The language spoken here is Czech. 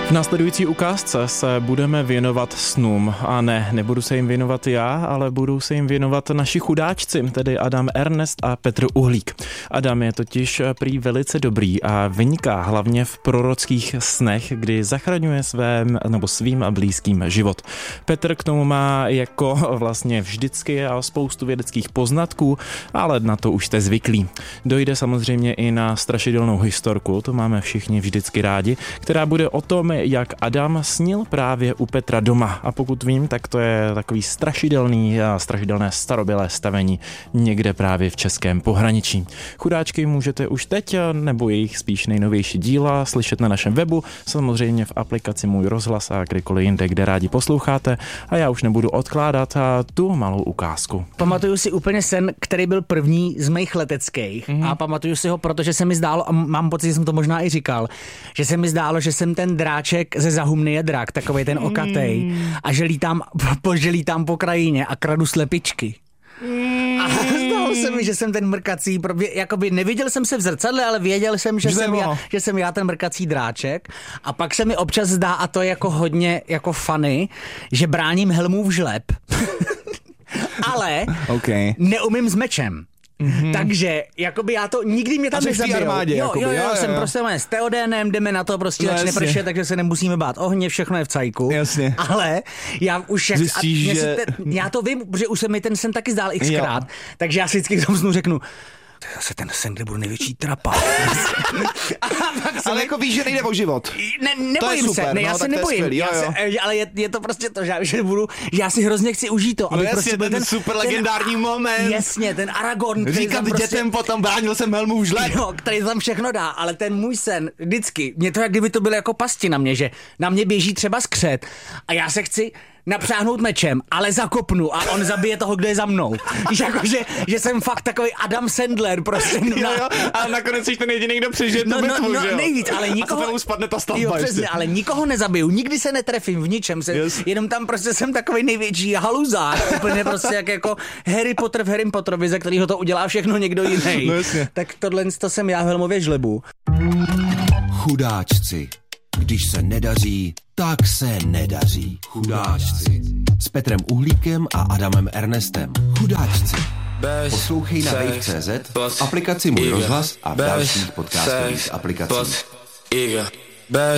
V následující ukázce se budeme věnovat snům. A ne, nebudu se jim věnovat já, ale budou se jim věnovat naši chudáčci, tedy Adam Ernest a Petr Uhlík. Adam je totiž prý velice dobrý a vyniká hlavně v prorockých snech, kdy zachraňuje svým blízkým život. Petr k tomu má jako vlastně vždycky a spoustu vědeckých poznatků, ale na to už jste zvyklí. Dojde samozřejmě i na strašidelnou historku, to máme všichni vždycky rádi, která bude o tom, jak Adam snil právě u Petra doma. A pokud vím, tak to je takový strašidelné starobylé stavení někde právě v českém pohraničí. Chudáčky můžete už teď, nebo jejich spíš nejnovější díla slyšet na našem webu, samozřejmě v aplikaci Můj rozhlas a kdykoliv jinde, kde rádi posloucháte. A já už nebudu odkládat tu malou ukázku. Pamatuju si úplně sen, který byl první z mých leteckých a pamatuju si ho, protože se mi zdálo, a mám pocit, že jsem to možná i říkal, že se mi zdálo, že jsem ten dráček ze Zahumny je drak, takovej ten okatej a že lítám po krajině a kradu slepičky. A zdálo se mi, že jsem ten mrkací, jakoby neviděl jsem se v zrcadle, ale věděl jsem, že jsem já ten mrkací dráček. A pak se mi občas zdá, a to je jako hodně jako funny, že bráním Helmův žleb. Ale neumím s mečem. Takže, jakoby já to, nikdy mě tam nezabijou. Jo, jsem prostě s Teodénem, jdeme na to, prostě začne pršet, takže se nemusíme bát ohně, všechno je v cajku. Jasně. Ale já už, já to vím, protože už se mi ten sen taky zdál xkrát, takže já si vždycky k tomu snu řeknu, to je zase ten sen, kde budu největší trapa. Ale jako víš, že nejde o život. Nebojím se, já se nebojím. Ale je to prostě to, že já si hrozně chci užít to. No jasně, ten super legendární moment. Jasně, ten Aragorn. Říkat dětem potom, bránil jsem Helmův žleb. Jo, který tam všechno dá, ale ten můj sen, vždycky, mě to jak kdyby to bylo jako pasti na mě, že na mě běží třeba skřet a já se chci napřáhnout mečem, ale zakopnu a on zabije toho, kdo je za mnou. Jakože, že jsem fakt takový Adam Sandler prostě. Ale nakonec jsi ten jediný, kdo přežije tu bitvu, že jo? Nejvíc, ale nikoho... A to spadne ta stavba. Jo, přesně, ale nikoho nezabiju, nikdy se netrefím v ničem, jenom tam prostě jsem takový největší haluzák, úplně prostě jako Harry Potter v Harry Potterovi, ze kterého to udělá všechno někdo jiný. Tak tohle to jsem já v Helmově žlebu. Chudáčci. Když se nedaří, tak se nedaří. Chudáčci. S Petrem Uhlíkem a Adamem Ernestem. Chudáčci. Poslouchej na Wave.cz, v aplikaci Můj rozhlas a v dalších podcastových aplikacích.